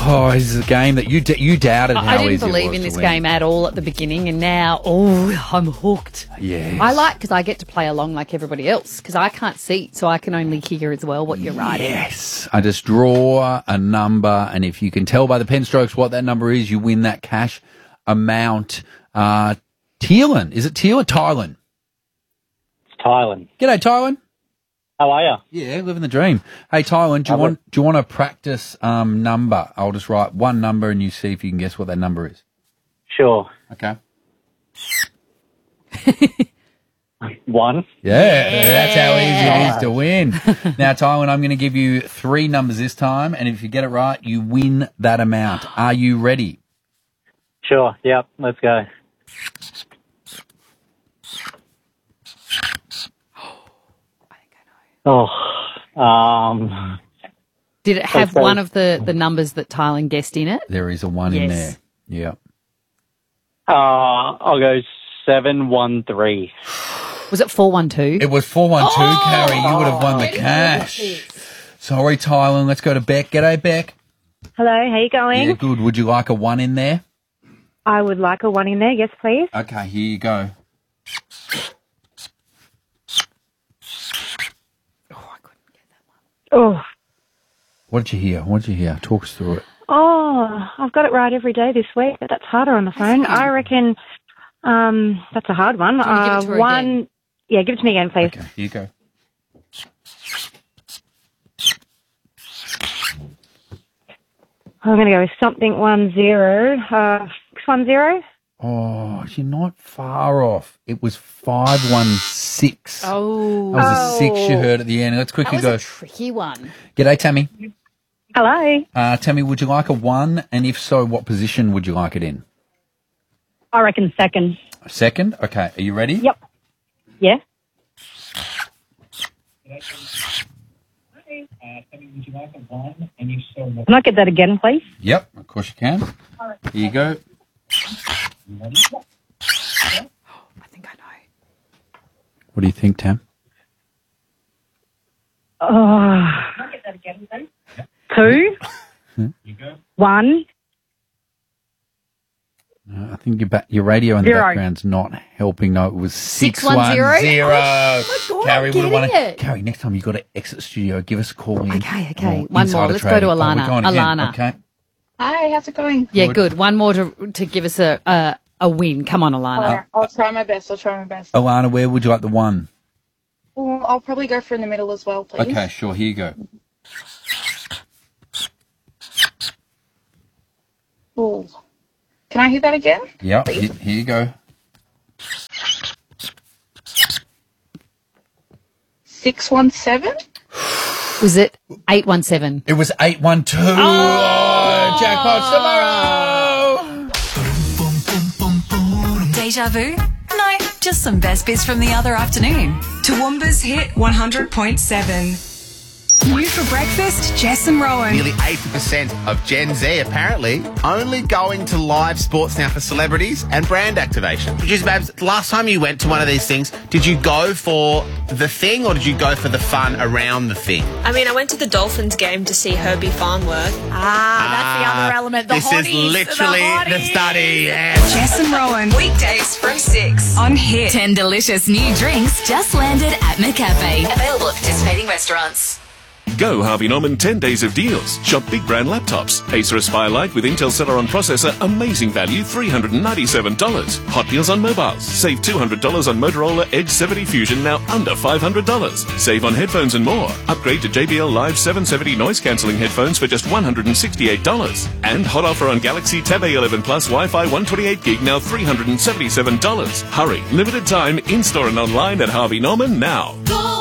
Oh, this is a game that you doubted how I didn't easy it believe was in to this win. game at all at the beginning, and now, I'm hooked. Yes. I like because I get to play along like everybody else because I can't see, so I can only hear as well what you're writing. Yes. I just draw a number, and if you can tell by the pen strokes what that number is, you win that cash amount. Teelan. Is it Teelan? Tylan. It's Tylan. G'day, Tylan. How are you? Yeah, living the dream. Hey, Tylan, do you want to practice number? I'll just write one number and you see if you can guess what that number is. Sure. Okay. 1. Yeah, that's how easy it is to win. Now, Tylan, I'm going to give you 3 numbers this time, and if you get it right, you win that amount. Are you ready? Sure. Yep. Let's go. Did it have one of the numbers that Tylan guessed in it? There is a 1 in there. Yes. Yeah. I'll go 713. Was it 412? It was 412, Carrie. You would have won the cash. Sorry, Tylan. Let's go to Beck. G'day, Beck. Hello, how you going? Yeah, good. Would you like a 1 in there? I would like a 1 in there, yes, please. Okay, here you go. Oh, What did you hear? Talk us through it. I've got it right every day this week, but that's harder on the phone. I reckon that's a hard one. Do you want to give it to her 1, again? yeah, give it to me again, please. Okay, here you go. I'm going to go with something 10, 610. Oh, you're not far off. It was 516. Oh. That was a 6 you heard at the end. Let's That quickly was go. a tricky one. G'day, Tammy. Hello. Tammy, would you like a 1? And if so, what position would you like it in? I reckon second. Second? Okay, are you ready? Yep. Yeah. Can I get that again, please? Yep, of course you can. Here you go. I think I know. What do you think, Tam? Oh. 2, 1, I think your radio in the 0. background's not helping. No, it was 610. 610. Oh my God, Carrie I'm would have won getting it. it. Carrie, next time you've got to exit studio. Give us a call in. Okay. Or One insider more. Let's go to trading. Oh, we're Alana. going again. Alana. Okay. Hi, how's it going? Yeah, good. One more to give us a win. Come on, Alana. I'll try my best. Alana, where would you like the 1? Well, I'll probably go for in the middle as well, please. Okay, sure. Here you go. Ooh. Can I hear that again? Yep, here you go. 617? Was it 817? It was 812. Oh, jackpot tomorrow. Deja vu? No, just some best bits from the other afternoon. Toowoomba's Hit 100.7. New for breakfast, Jess and Rowan. Nearly 80% of Gen Z apparently only going to live sports now for celebrities and brand activation. Producer Babs, last time you went to one of these things, did you go for the thing or did you go for the fun around the thing? I mean, I went to the Dolphins game to see Herbie Farnworth. That's the other element. The This hotties, is literally the study. Yeah. Jess and Rowan. Weekdays from 6 on Hit. 10 delicious new drinks just landed at McCafe. Available at participating restaurants. Go Harvey Norman 10 days of deals. Shop big brand laptops. Acer Aspire Lite with Intel Celeron processor, amazing value, $397. Hot deals on mobiles. Save $200 on Motorola Edge 70 Fusion, now under $500. Save on headphones and more. Upgrade to JBL Live 770 noise cancelling headphones for just $168. And hot offer on Galaxy Tab A11 Plus Wi-Fi 128 gig, now $377. Hurry, limited time, in-store and online at Harvey Norman now.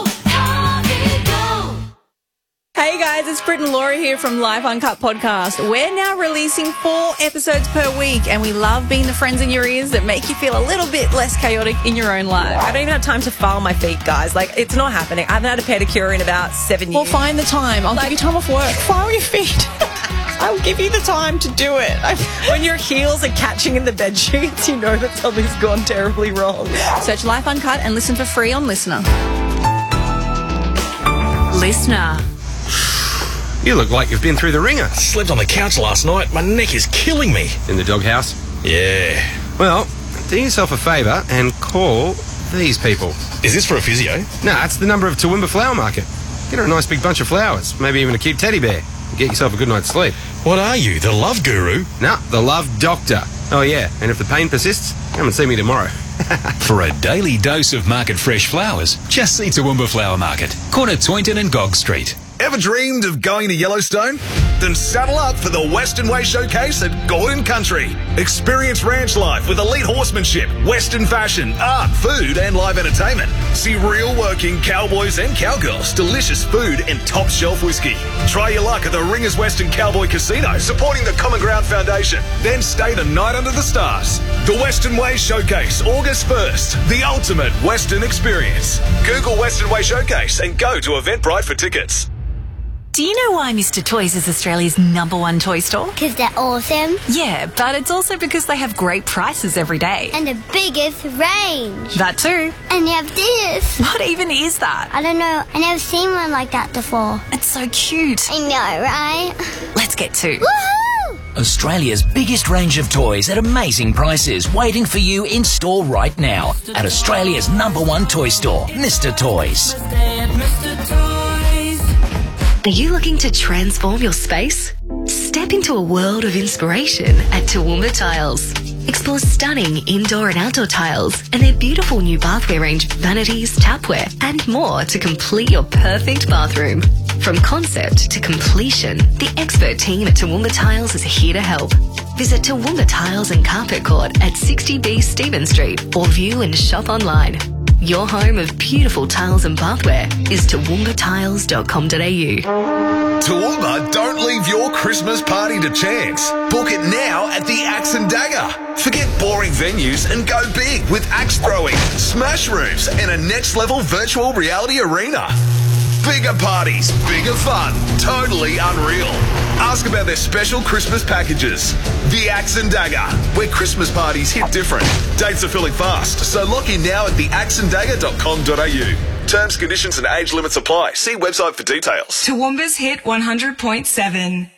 Hey guys, it's Brit and Laura here from Live Uncut Podcast. We're now releasing 4 episodes per week, and we love being the friends in your ears that make you feel a little bit less chaotic in your own life. I don't even have time to file my feet, guys. Like, it's not happening. I haven't had a pedicure in about 7 years. Well, find the time. I'll give you time off work. File your feet. I'll give you the time to do it. When your heels are catching in the bed sheets, you know that something's gone terribly wrong. Search Life Uncut and listen for free on Listener. Listener. You look like you've been through the ringer. Slept on the couch last night. My neck is killing me. In the doghouse? Yeah. Well, do yourself a favour and call these people. Is this for a physio? Nah, it's the number of Toowoomba Flower Market. Get her a nice big bunch of flowers, maybe even a cute teddy bear. And get yourself a good night's sleep. What are you, the love guru? Nah, the love doctor. Oh yeah, and if the pain persists, come and see me tomorrow. For a daily dose of market fresh flowers, just see Toowoomba Flower Market, corner Toynton and Gog Street. Ever dreamed of going to Yellowstone? Then saddle up for the Western Way Showcase at Gordon Country. Experience ranch life with elite horsemanship, Western fashion, art, food and live entertainment. See real working cowboys and cowgirls, delicious food and top shelf whiskey. Try your luck at the Ringers Western Cowboy Casino, supporting the Common Ground Foundation. Then stay the night under the stars. The Western Way Showcase, August 1st. The ultimate Western experience. Google Western Way Showcase and go to Eventbrite for tickets. Do you know why Mr. Toys is Australia's #1 toy store? Because they're awesome. Yeah, but it's also because they have great prices every day. And the biggest range. That too. And you have this. What even is that? I don't know. I never seen one like that before. It's so cute. I know, right? Let's get to. Woohoo! Australia's biggest range of toys at amazing prices, waiting for you in store right now at Australia's #1 toy store, Mr. Toys. Are you looking to transform your space? Step into a world of inspiration at Toowoomba Tiles. Explore stunning indoor and outdoor tiles and their beautiful new bathware range of vanities, tapware and more to complete your perfect bathroom. From concept to completion, the expert team at Toowoomba Tiles is here to help. Visit Toowoomba Tiles and Carpet Court at 60B Stephen Street or view and shop online. Your home of beautiful tiles and bathware is toowoombattiles.com.au. Toowoomba, don't leave your Christmas party to chance. Book it now at the Axe and Dagger. Forget boring venues and go big with axe throwing, smash rooms and a next level virtual reality arena. Bigger parties, bigger fun, totally unreal. Ask about their special Christmas packages. The Axe and Dagger, where Christmas parties hit different. Dates are filling fast, so lock in now at theaxeanddagger.com.au. Terms, conditions and age limits apply. See website for details. Toowoomba's Hit 100.7.